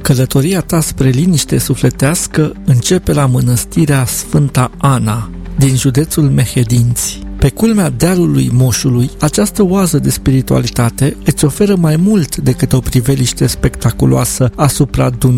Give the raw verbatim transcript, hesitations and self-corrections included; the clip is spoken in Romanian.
Călătoria ta spre liniște sufletească începe la mănăstirea Sfânta Ana, din județul Mehedinți. Pe culmea dealului Moșului, această oază de spiritualitate îți oferă mai mult decât o priveliște spectaculoasă asupra Dunării.